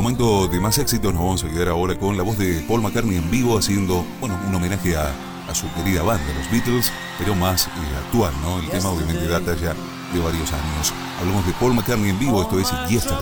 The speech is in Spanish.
momento de más éxitos, nos vamos a quedar ahora con la voz de Paul McCartney en vivo haciendo, bueno, un homenaje a su querida banda, los Beatles, pero más actual, ¿no? El tema obviamente data ya de varios años. Hablamos de Paul McCartney en vivo, esto es Yesterday.